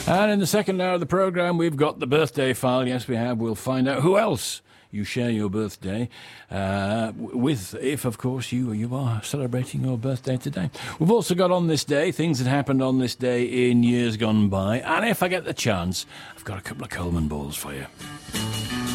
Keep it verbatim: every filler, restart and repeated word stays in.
And in the second hour of the programme, we've got the birthday file. Yes, we have. We'll find out who else you share your birthday uh, with, if, of course, you you are celebrating your birthday today. We've also got on this day things that happened on this day in years gone by. And if I get the chance, I've got a couple of Coleman balls for you.